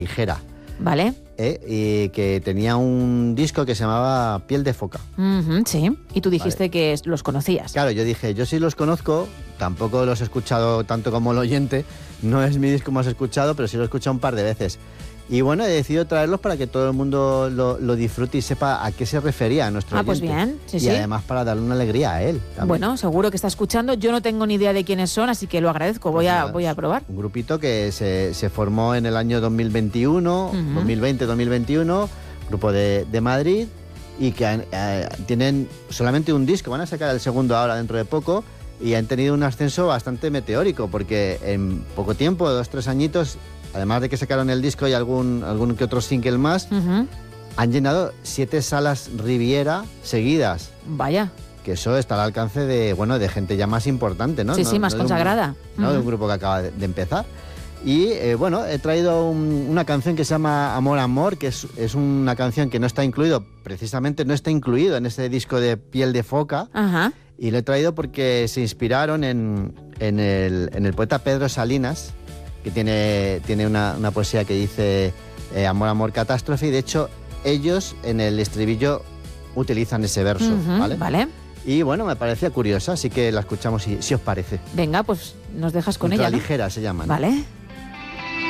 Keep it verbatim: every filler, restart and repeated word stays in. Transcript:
ligera. Vale. ¿eh? Y que tenía un disco que se llamaba Piel de Foca. Uh-huh, sí, y tú dijiste Vale. que los conocías. Claro, yo dije, yo sí los conozco, tampoco los he escuchado tanto como el oyente, no es mi disco más escuchado, pero sí lo he escuchado un par de veces. Y bueno, he decidido traerlos para que todo el mundo lo, lo disfrute y sepa a qué se refería a nuestro Ah, oyente. pues bien, sí, y sí. además para darle una alegría a él también. Bueno, seguro que está escuchando. Yo no tengo ni idea de quiénes son, así que lo agradezco. Voy, Pues a, nada, voy a probar. Un grupito que se, se formó en el año dos mil veintiuno, Uh-huh. dos mil veinte, dos mil veintiuno, grupo de, de Madrid, y que han, eh, tienen solamente un disco, van a sacar el segundo ahora dentro de poco, y han tenido un ascenso bastante meteórico, porque en poco tiempo, dos, tres añitos, además de que sacaron el disco y algún, algún que otro single más, Uh-huh. han llenado siete salas Riviera seguidas. Vaya. Que eso está al alcance de, bueno, de gente ya más importante, ¿no? Sí, no, sí, más no de un- consagrada. no Uh-huh. de un grupo que acaba de, de empezar. Y eh, bueno, he traído un- una canción que se llama Amor, Amor, que es, es una canción que no está incluido, precisamente no está incluido en ese disco de Piel de Foca. Ajá. Y lo he traído porque se inspiraron en, en, el, en el poeta Pedro Salinas, que tiene, tiene una, una poesía que dice eh, Amor, Amor, Catástrofe, y de hecho ellos en el estribillo utilizan ese verso, Uh-huh, ¿vale? Vale. Y bueno, me parecía curiosa, así que la escuchamos si, si os parece. Venga, pues nos dejas con ella, ¿no? Ultraligera se llaman. Vale.